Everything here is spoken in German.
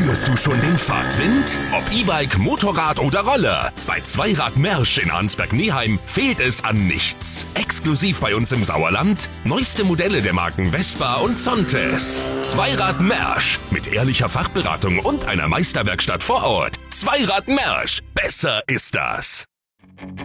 Spürst du schon den Fahrtwind? Ob E-Bike, Motorrad oder Roller? Bei Zweirad Mersch in Arnsberg-Neheim fehlt es an nichts. Exklusiv bei uns im Sauerland neueste Modelle der Marken Vespa und Zontes. Zweirad Mersch mit ehrlicher Fachberatung und einer Meisterwerkstatt vor Ort. Zweirad Mersch, besser ist das.